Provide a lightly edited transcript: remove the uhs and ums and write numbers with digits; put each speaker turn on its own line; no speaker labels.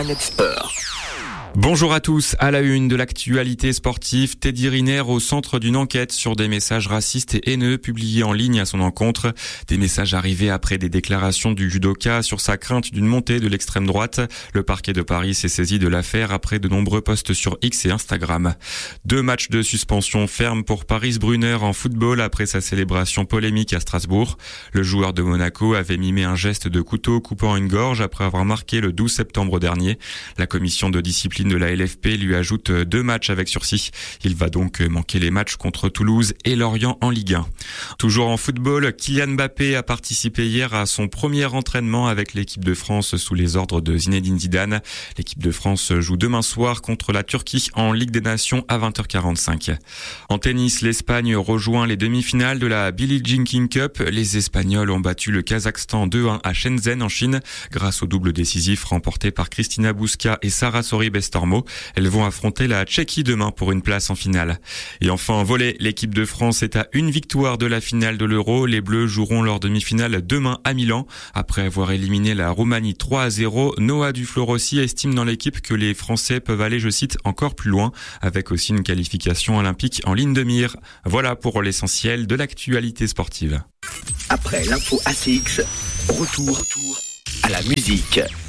Planète Sport.
Bonjour à tous. À la une de l'actualité sportive, Teddy Riner au centre d'une enquête sur des messages racistes et haineux publiés en ligne à son encontre. Des messages arrivés après des déclarations du judoka sur sa crainte d'une montée de l'extrême droite. Le parquet de Paris s'est saisi de l'affaire après de nombreux posts sur X et Instagram. 2 matchs de suspension fermes pour Paris Brunner en football après sa célébration polémique à Strasbourg. Le joueur de Monaco avait mimé un geste de couteau coupant une gorge après avoir marqué le 12 septembre dernier. La commission de discipline de la LFP lui ajoute 2 matchs avec sursis. Il va donc manquer les matchs contre Toulouse et Lorient en Ligue 1. Toujours en football, Kylian Mbappé a participé hier à son premier entraînement avec l'équipe de France sous les ordres de Zinedine Zidane. L'équipe de France joue demain soir contre la Turquie en Ligue des Nations à 20h45. En tennis, l'Espagne rejoint les demi-finales de la Billie Jean King Cup. Les Espagnols ont battu le Kazakhstan 2-1 à Shenzhen en Chine grâce au double décisif remporté par Cristina Buska et Sara Sorribes-Tormo. Elles vont affronter la Tchéquie demain pour une place en finale. Et enfin en volley, l'équipe de France est à une victoire de la finale de l'Euro. Les Bleus joueront leur demi-finale demain à Milan. Après avoir éliminé la Roumanie 3-0, Noah Duflo-Rossi estime dans l'équipe que les Français peuvent aller, je cite, encore plus loin, avec aussi une qualification olympique en ligne de mire. Voilà pour l'essentiel de l'actualité sportive.
Après l'info ACX, retour à la musique.